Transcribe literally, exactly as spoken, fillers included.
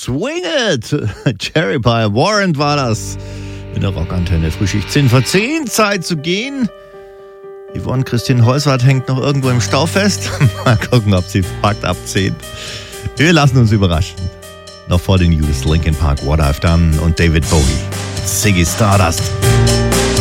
Swing It! Cherry Pie Warrant war das. In der Rockantenne. Frühschicht zehn vor zehn. Zeit zu gehen. Yvonne Christine Heuswart hängt noch irgendwo im Stau fest. Mal gucken, ob sie packt ab zehn. Wir lassen uns überraschen. Noch vor den News. Linkin Park, What I've Done und David Bowie. Ziggy Stardust.